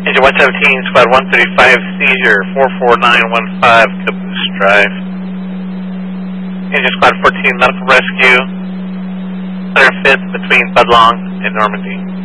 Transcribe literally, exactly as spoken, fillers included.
Engine one seventeen, Squad one thirty-five, seizure, four four nine one five, Caboose Drive. Engine Squad fourteen, medical rescue, one hundred fifth between Budlong and Normandy.